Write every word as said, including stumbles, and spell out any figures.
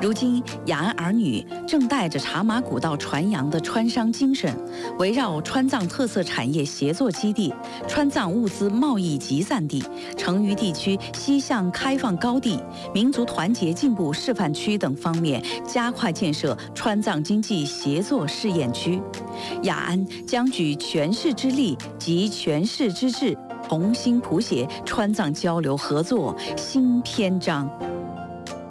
如今，雅安儿女正带着茶马古道传扬的川商精神，围绕川藏特色产业协作基地、川藏物资贸易集散地、成渝地区西向开放高地、民族团结进步示范区等方面，加快建设川藏经济协作试验区。雅安将举全市之力及全市之智，重新谱写川藏交流合作新篇章。